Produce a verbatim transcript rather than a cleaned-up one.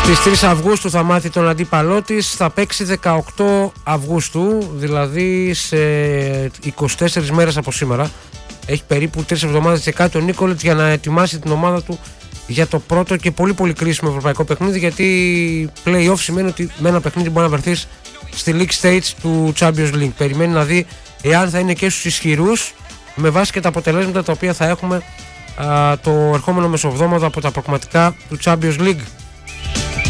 Στις τρεις Αυγούστου θα μάθει τον αντίπαλό της, θα παίξει δεκαοκτώ Αυγούστου, δηλαδή σε είκοσι τέσσερις μέρες από σήμερα. Έχει περίπου τρεις εβδομάδες και κάτι ο Νίκολιτς για να ετοιμάσει την ομάδα του για το πρώτο και πολύ πολύ κρίσιμο ευρωπαϊκό παιχνίδι, γιατί play-off σημαίνει ότι με ένα παιχνίδι μπορεί να βρεθείς στη League Stage του Champions League. Περιμένει να δει εάν θα είναι και στους ισχυρούς, με βάση και τα αποτελέσματα τα οποία θα έχουμε α, το ερχόμενο μεσοβδόμαδο από τα προκριματικά του Champions League.